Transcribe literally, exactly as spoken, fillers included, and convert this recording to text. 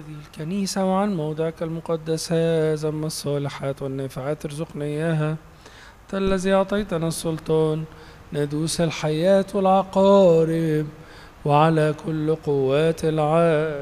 هذه الكنيسة وعن موضعك المقدس هذا، أما الصالحات والنافعات ارزقنا إياها. أنت الذي أعطيتنا السلطان ندوس الحياة والعقارب وعلى كل قوات العالم.